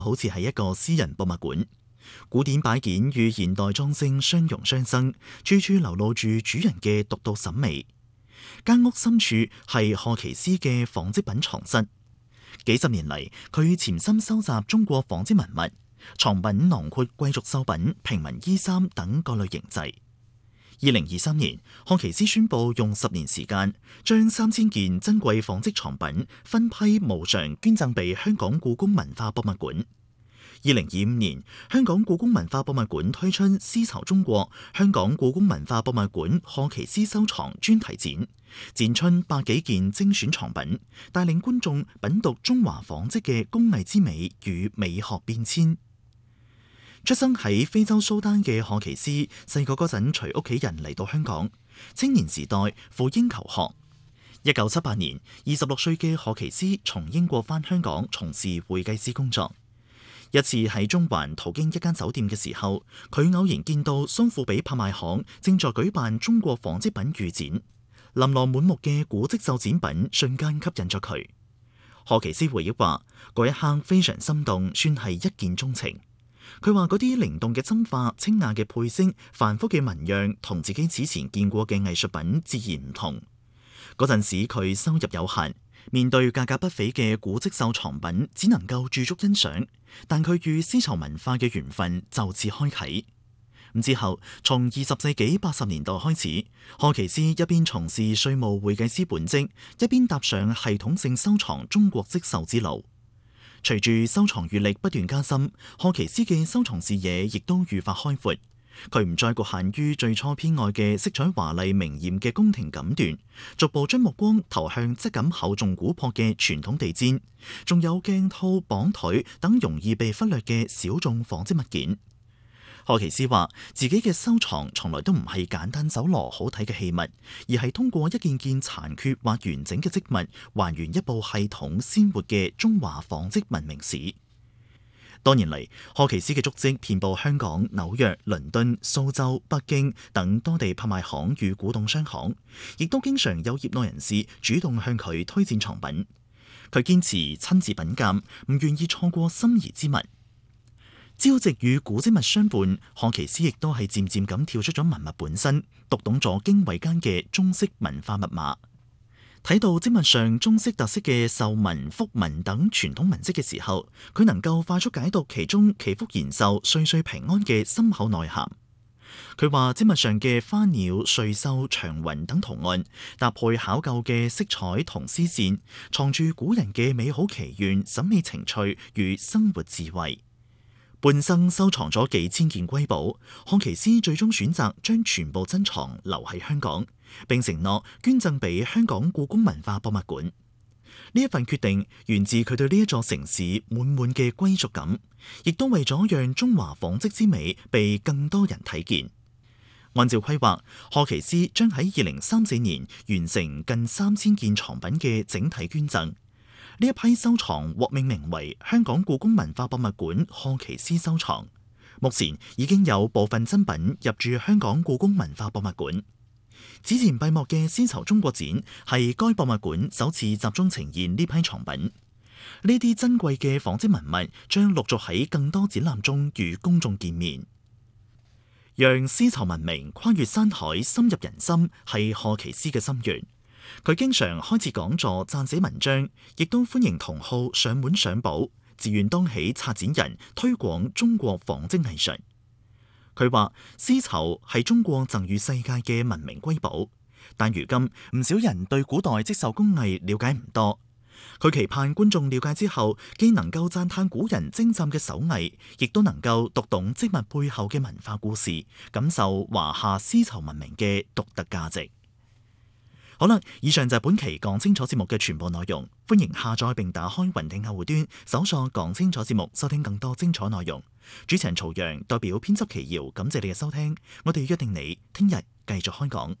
好似係一個私人博物館。古典擺件與現代裝飾相容相生，處處流露住主人嘅獨到審美。間屋深處係賀奇斯嘅紡織品藏室。幾十年嚟，佢潛心收集中國紡織文物，藏品囊括貴族繡品、平民衣衫等各類形制。2023年，賀奇斯宣布用10年時間，將3000件珍貴紡織藏品分批無償捐贈俾香港故宮文化博物館。2025年，香港故宮文化博物館推出絲綢中國香港故宮文化博物館賀奇斯收藏專題展，展出100幾件精選藏品，帶領觀眾品讀中華紡織嘅工藝之美與美學變遷。出生喺非洲蘇丹嘅賀奇斯，細個嗰陣隨屋企人嚟到香港，青年時代赴英求學。1978年，26歲嘅賀奇斯從英國返香港從事會計師工作。一次喺中環途經一間酒店嘅時候，佢偶然見到蘇富比拍賣行正在舉辦中國紡織品預展，琳琅滿目嘅古蹟繡展品瞬間吸引咗佢。賀奇斯回憶話：嗰一刻非常心動，算係一見鍾情。佢話嗰啲靈動嘅針法、清雅嘅配色、繁複嘅紋樣，同自己此前見過嘅藝術品自然唔同。嗰陣時佢收入有限，面對價格不菲嘅古蹟繡藏品，只能夠駐足欣賞。但佢與絲綢文化嘅緣分就此開啟。之後，從20世紀80年代開始，賀奇斯一邊從事稅務會計師本職，一邊踏上系統性收藏中國織繡之路。隨住收藏閱歷不斷加深，賀奇斯嘅收藏視野亦都愈發開闊。佢唔再局限於最初偏愛嘅色彩華麗明豔嘅宮廷錦緞，逐步將目光投向質感厚重古樸嘅傳統地氈，仲有鏡套、綁腿等容易被忽略嘅小眾紡織物件。賀奇斯話：自己嘅收藏從來都唔係簡單搜羅好睇嘅器物，而係通過一件件殘缺或完整嘅織物，還原一部系統鮮活嘅中華紡織文明史。多年嚟，賀奇斯嘅足跡遍佈香港、紐約、倫敦、蘇州、北京等多地拍賣行與古董商行，亦都經常有業內人士主動向佢推薦藏品。佢堅持親自品鑑，唔願意錯過心儀之物。朝夕與古蹟物相伴，賀奇斯亦都係漸漸咁跳出咗文物本身，讀懂咗經緯間嘅中式文化密碼。睇到織物上中式特色嘅繡紋、幅紋等傳統紋飾嘅時候，佢能夠快速解讀其中祈福延壽、歲歲平安嘅深厚內涵。佢話織物上嘅花鳥、瑞獸、祥雲等圖案，搭配考究嘅色彩同絲線，藏住古人嘅美好祈願、審美情趣與生活智慧。半生收藏咗幾千件瑰寶，賀奇斯最終選擇將全部珍藏留喺香港，並承諾捐贈俾香港故宮文化博物館。呢一份決定源自佢對呢一座城市滿滿嘅歸屬感，亦都為咗讓中華紡織之美被更多人睇見。按照規劃，賀奇斯將喺2034年完成近3000件藏品嘅整體捐贈。呢一批收藏獲命名為香港故宮文化博物館賀奇斯收藏，目前已經有部分珍品入駐香港故宮文化博物館。此前閉幕嘅絲綢中國展係該博物館首次集中呈現呢批藏品。呢啲珍貴嘅紡織文物將陸續喺更多展覽中與公眾見面。讓絲綢文明跨越山海、深入人心，係賀奇斯嘅心願。佢經常開設講座、撰寫文章，亦都歡迎同好上門賞寶，自願當起策展人，推廣中國紡織藝術。佢話絲綢係中國贈予世界嘅文明瑰寶，但如今唔少人對古代織繡工藝了解唔多。佢期盼觀眾了解之後，既能夠讚嘆古人精湛嘅手藝，亦都能夠讀懂織物背後嘅文化故事，感受華夏絲綢文明嘅獨特價值。好啦，以上就係本期講清楚節目嘅全部內容。歡迎下載並打開雲聽客戶端，搜索講清楚節目，收聽更多精彩內容。主持人曹陽代表編輯奇瑤，感謝你嘅收聽。我哋約定你聽日繼續開講。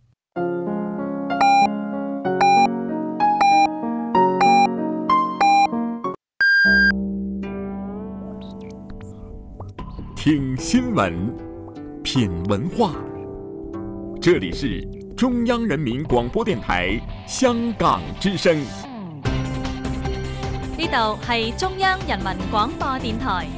聽新聞，品文化，這裡是中央人民廣播電台香港之聲。 呢度係中央人民廣播電台